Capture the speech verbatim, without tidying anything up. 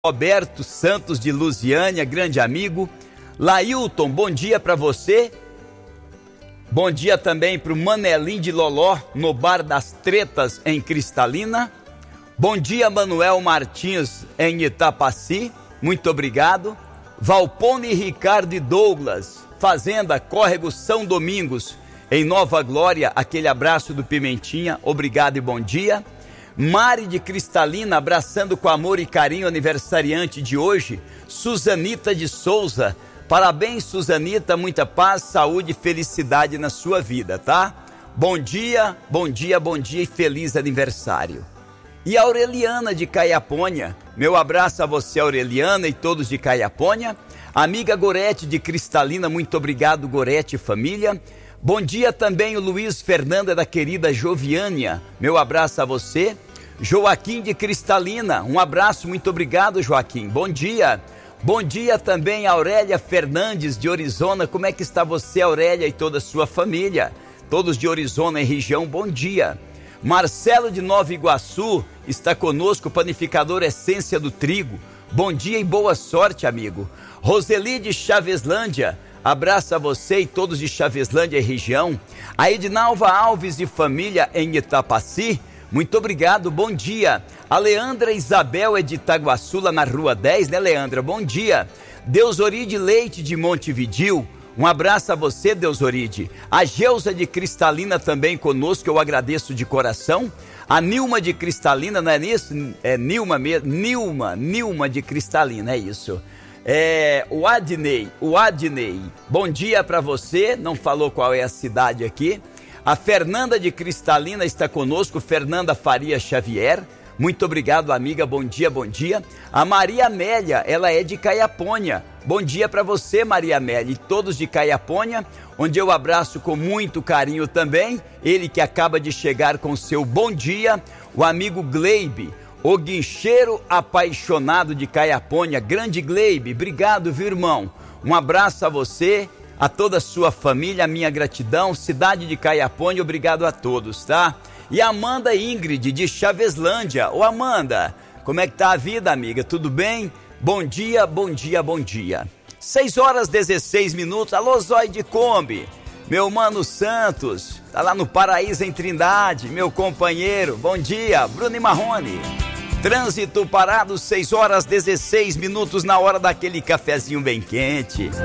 Roberto Santos de Lusiânia, grande amigo. Lailton, bom dia para você. Bom dia também para o Manelim de Loló, no Bar das Tretas, em Cristalina. Bom dia, Manuel Martins, em Itapaci. Muito obrigado. Valpone Ricardo e Douglas, Fazenda Córrego São Domingos, em Nova Glória. Aquele abraço do Pimentinha. Obrigado e bom dia. Mari de Cristalina, abraçando com amor e carinho o aniversariante de hoje, Suzanita de Souza. Parabéns, Suzanita, muita paz, saúde e felicidade na sua vida, tá? Bom dia, bom dia, bom dia e feliz aniversário. E a Aureliana de Caiapônia, meu abraço a você, Aureliana, e todos de Caiapônia. Amiga Gorete de Cristalina, muito obrigado, Gorete e família. Bom dia também o Luiz Fernanda da querida Joviânia, meu abraço a você. Joaquim de Cristalina, um abraço, muito obrigado, Joaquim, bom dia. Bom dia também a Aurélia Fernandes de Orizona, como é que está você, Aurélia, e toda a sua família? Todos de Orizona e região, bom dia. Marcelo de Nova Iguaçu está conosco, panificador Essência do Trigo, bom dia e boa sorte, amigo. Roseli de Chaveslândia, abraço a você e todos de Chaveslândia e região. A Edinalva Alves e família em Itapaci, muito obrigado, bom dia. A Leandra Isabel é de Itaguaçu, lá na Rua dez, né, Leandra? Bom dia. Deusoride Leite de Montevidil, um abraço a você, Deusoride. A Geusa de Cristalina também conosco, eu agradeço de coração. A Nilma de Cristalina, não é isso? É Nilma mesmo? Nilma, Nilma de Cristalina, é isso. É, o Adnei, o Adnei, bom dia para você, não falou qual é a cidade aqui. A Fernanda de Cristalina está conosco, Fernanda Faria Xavier, muito obrigado, amiga, bom dia, bom dia. A Maria Amélia, ela é de Caiapônia, bom dia para você, Maria Amélia, e todos de Caiapônia, onde eu abraço com muito carinho também, ele que acaba de chegar com seu bom dia, o amigo Gleibe, o guincheiro apaixonado de Caiapônia, grande Gleibe, obrigado, viu, irmão? Um abraço a você, a toda a sua família, a minha gratidão, cidade de Caiapônia, obrigado a todos, tá? E a Amanda Ingrid de Chaveslândia, ô Amanda, como é que tá a vida, amiga? Tudo bem? Bom dia, bom dia, bom dia. seis horas e dezesseis minutos, alô Zói de Kombi, meu mano Santos, tá lá no Paraíso em Trindade, meu companheiro, bom dia, Bruno e Marrone. Trânsito parado, seis horas e dezesseis minutos, na hora daquele cafezinho bem quente.